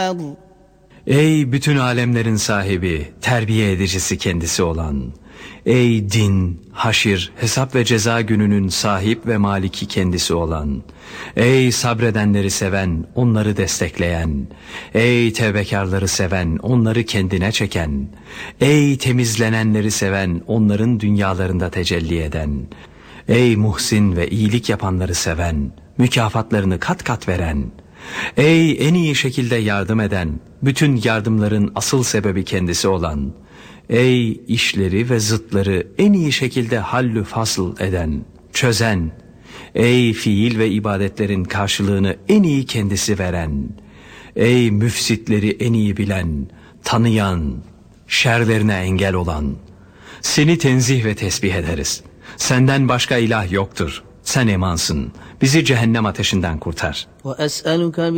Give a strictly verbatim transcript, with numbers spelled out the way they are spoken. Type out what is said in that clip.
البلاغ. Ey bütün alemlerin sahibi, terbiye edicisi kendisi olan, ey din, haşir, hesap ve ceza gününün sahip ve maliki kendisi olan, ey sabredenleri seven, onları destekleyen, ey tevbekarları seven, onları kendine çeken, ey temizlenenleri seven, onların dünyalarında tecelli eden, ey muhsin ve iyilik yapanları seven, mükafatlarını kat kat veren, ey en iyi şekilde yardım eden, bütün yardımların asıl sebebi kendisi olan, ey işleri ve zıtları en iyi şekilde hallü fasıl eden, çözen, ey fiil ve ibadetlerin karşılığını en iyi kendisi veren, ey müfsitleri en iyi bilen, tanıyan, şerlerine engel olan, seni tenzih ve tesbih ederiz. Senden başka ilah yoktur. Sen emansın. Bizi cehennem ateşinden kurtar. وأسألك